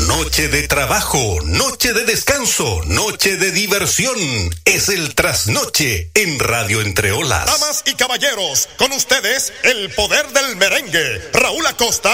noche de trabajo, noche de descanso, noche de diversión. Es el trasnoche en Radio Entre Olas. Damas y caballeros, con ustedes, el poder del merengue, Raúl Acosta.